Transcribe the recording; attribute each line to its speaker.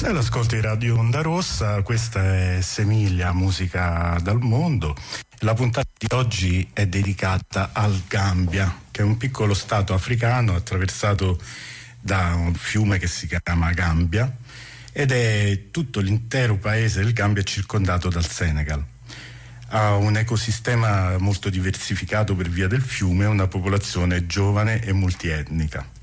Speaker 1: Sei all'ascolto di Radio Onda Rossa, questa è Semilia, musica dal mondo. La puntata di oggi è dedicata al Gambia, che è un piccolo stato africano attraversato da un fiume che si chiama Gambia, ed è tutto l'intero paese del Gambia è circondato dal Senegal. Ha un ecosistema molto diversificato per via del fiume e una popolazione giovane e multietnica.